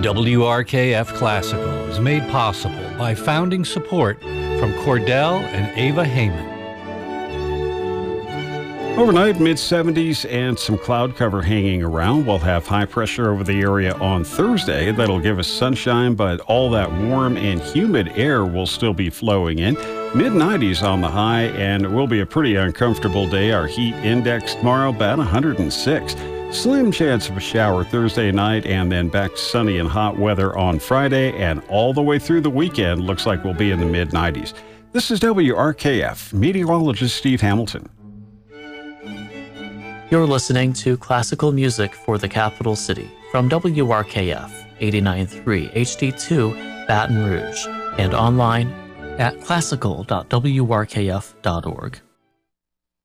WRKF Classical is made possible by founding support from Cordell and Ava Heyman. Overnight, mid-70s and some cloud cover hanging around. We'll have high pressure over the area on Thursday. That'll give us sunshine, but all that warm and humid air will still be flowing in. Mid-90s on the high, and it will be a pretty uncomfortable day. Our heat index tomorrow, about 106. Slim chance of a shower Thursday night, and then back to sunny and hot weather on Friday, and all the way through the weekend looks like we'll be in the mid-90s. This is WRKF, meteorologist Steve Hamilton. You're listening to classical music for the capital city from WRKF 89.3 HD2 Baton Rouge and online at classical.wrkf.org.